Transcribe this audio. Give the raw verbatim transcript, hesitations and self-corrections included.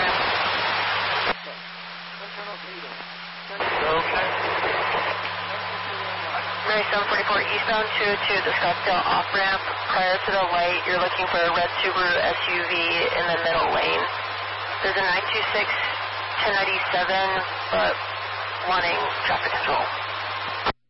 ramp. Okay. Mary seven forty-four eastbound two oh two, the Scottsdale off-ramp. Prior to the light, you're looking for a red Subaru S U V in the middle lane. There's a nine two six ten ninety-seven, but wanting traffic control.